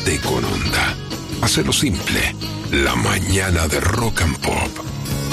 levántate con onda. Hacelo simple. La mañana de Rock and Pop.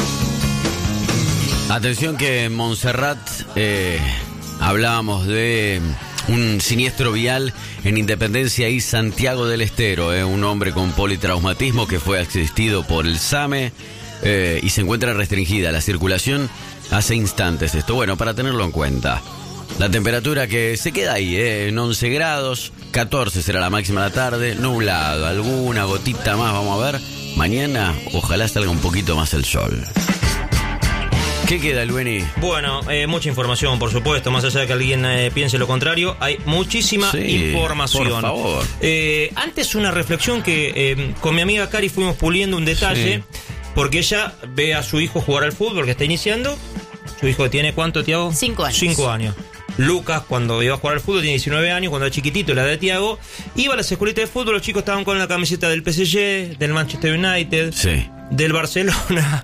Atención que en Montserrat hablábamos de un siniestro vial en Independencia y Santiago del Estero. Un hombre con politraumatismo que fue asistido por el SAME y se encuentra restringida la circulación hace instantes. Esto, bueno, para tenerlo en cuenta. La temperatura que se queda ahí, en 11 grados, 14 será la máxima de la tarde, nublado, alguna gotita más, vamos a ver. Mañana, ojalá salga un poquito más el sol. ¿Qué queda, Lueni? Bueno, mucha información, por supuesto, más allá de que alguien piense lo contrario, hay muchísima información. Por favor. Antes una reflexión que con mi amiga Cari fuimos puliendo un detalle, porque ella ve a su hijo jugar al fútbol, que está iniciando. Su hijo tiene, ¿cuánto, Tiago? 5 años. 5 años. Lucas, cuando iba a jugar al fútbol, tiene 19 años, cuando era chiquitito, la de Tiago, iba a las escuelitas de fútbol, los chicos estaban con la camiseta del PSG, del Manchester United, del Barcelona,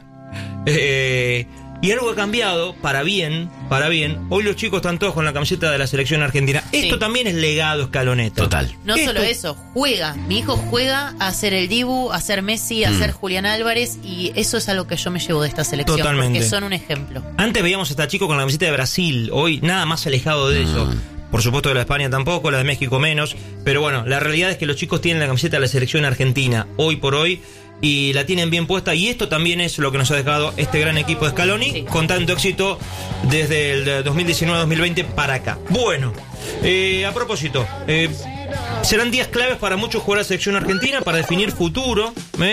y algo ha cambiado, para bien, hoy los chicos están todos con la camiseta de la selección argentina. Esto también es legado Scaloneta. Total. No solo eso, juega. Mi hijo juega a ser el Dibu, a ser Messi, a ser Julián Álvarez, y eso es algo que yo me llevo de esta selección. Totalmente. Porque son un ejemplo. Antes veíamos a esta chico con la camiseta de Brasil, hoy nada más alejado de eso. Por supuesto de la de España tampoco, la de México menos, pero bueno, la realidad es que los chicos tienen la camiseta de la selección argentina, hoy por hoy, y la tienen bien puesta, y esto también es lo que nos ha dejado este gran equipo de Scaloni, con tanto éxito desde el 2019-2020 para acá. Bueno, a propósito, serán días claves para muchos jugadores de la selección argentina para definir futuro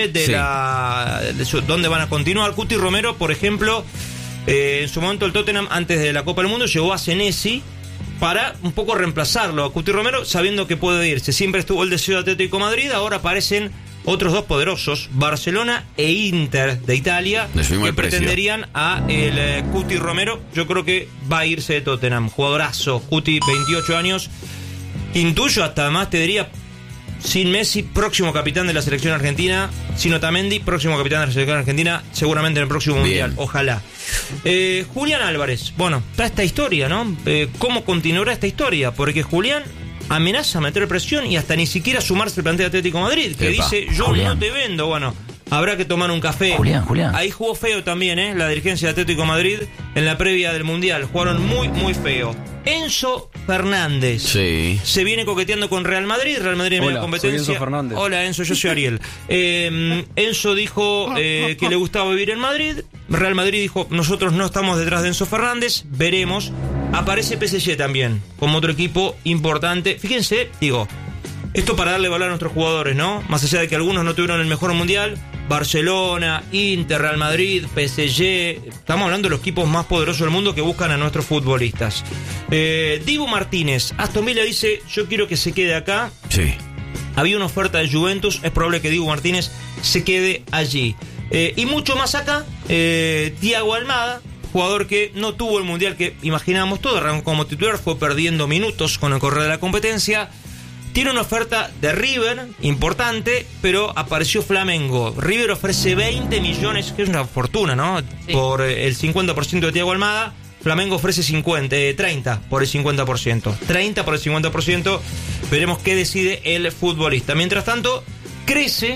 de dónde van a continuar. Cuti Romero, por ejemplo, en su momento el Tottenham, antes de la Copa del Mundo, llevó a Senesi para un poco reemplazarlo a Cuti Romero, sabiendo que puede irse. Siempre estuvo el deseo de Atlético de Madrid, ahora aparecen otros dos poderosos, Barcelona e Inter de Italia, que pretenderían a el Cuti Romero. Yo creo que va a irse de Tottenham. Jugadorazo, Cuti, 28 años. Intuyo, hasta más te diría, sin Messi, próximo capitán de la selección argentina. Sin Otamendi, próximo capitán de la selección argentina, seguramente en el próximo Mundial. Ojalá. Julián Álvarez. Bueno, está esta historia, ¿no? ¿Cómo continuará esta historia? Porque Julián amenaza a meter presión y hasta ni siquiera sumarse al plantel de Atlético de Madrid, que dice, yo Julián, no te vendo. Bueno, habrá que tomar un café. Julián. Ahí jugó feo también, la dirigencia de Atlético de Madrid en la previa del Mundial. Jugaron muy, muy feo. Enzo Fernández se viene coqueteando con Real Madrid. Real Madrid en la competencia. Soy Enzo Fernández. Hola, Enzo, yo soy Ariel. Enzo dijo que le gustaba vivir en Madrid. Real Madrid dijo, nosotros no estamos detrás de Enzo Fernández. Veremos. Aparece PSG también, como otro equipo importante. Fíjense, digo, esto para darle valor a nuestros jugadores, ¿no? Más allá de que algunos no tuvieron el mejor mundial, Barcelona, Inter, Real Madrid, PSG, estamos hablando de los equipos más poderosos del mundo que buscan a nuestros futbolistas. Dibu Martínez, Aston Villa dice, yo quiero que se quede acá. Sí. Había una oferta de Juventus, es probable que Dibu Martínez se quede allí. Y mucho más acá, Thiago Almada, jugador que no tuvo el mundial que imaginábamos todos, arrancó como titular, fue perdiendo minutos con el correr de la competencia. Tiene una oferta de River importante, pero apareció Flamengo. River ofrece 20 millones, que es una fortuna, ¿no? Sí. Por el 50% de Thiago Almada. Flamengo ofrece 30 por el 50%. 30 por el 50%. Veremos qué decide el futbolista. Mientras tanto, crece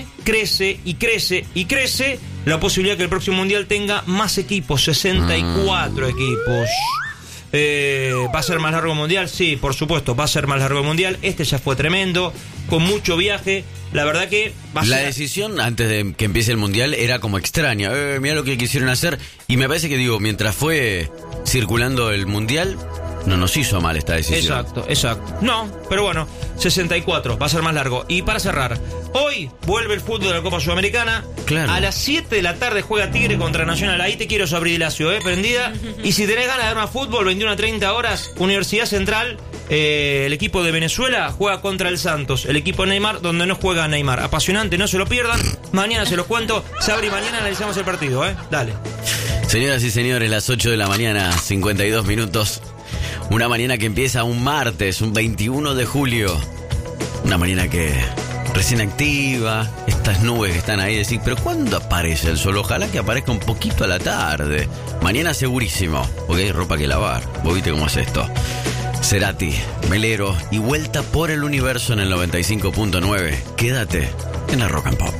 la posibilidad que el próximo mundial tenga más equipos, 64 equipos. ¿Va a ser más largo el mundial? Sí, por supuesto, va a ser más largo el mundial. Este ya fue tremendo, con mucho viaje. La verdad que va a ser... La decisión antes de que empiece el mundial era como extraña. Mirá lo que quisieron hacer. Y me parece que, mientras fue circulando el mundial, no nos hizo mal esta decisión. Exacto. No, pero bueno, 64, va a ser más largo. Y para cerrar, hoy vuelve el fútbol de la Copa Sudamericana. Claro. A las 7 de la tarde juega Tigre contra Nacional. Ahí te quiero, Sabridilacio, prendida. Y si tenés ganas de ver más fútbol, 21 a 30 horas, Universidad Central, el equipo de Venezuela juega contra el Santos, el equipo de Neymar, donde no juega Neymar. Apasionante, no se lo pierdan. Mañana se los cuento. Sabri, mañana analizamos el partido, Dale. Señoras y señores, las 8 de la mañana, 52 minutos. Una mañana que empieza un martes, un 21 de julio. Una mañana que recién activa, estas nubes que están ahí, decir, pero ¿cuándo aparece el sol? Ojalá que aparezca un poquito a la tarde. Mañana segurísimo, porque hay ropa que lavar. Vos viste cómo es esto. Cerati, Melero y Vuelta por el Universo en el 95.9. Quédate en la Rock and Pop.